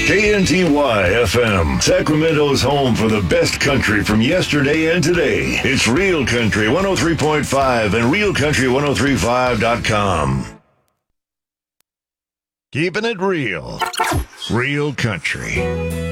KNTY FM, Sacramento's home for the best country from yesterday and today. It's Real Country 103.5 and realcountry1035.com. Keeping it real. Real Country.